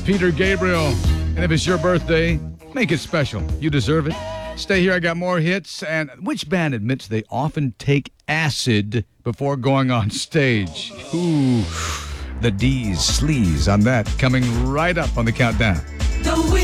Peter Gabriel. And if it's your birthday, make it special. You deserve it. Stay here. I got more hits. And which band admits they often take acid before going on stage? Ooh, the D's, Sleaze on that. Coming right up on the countdown.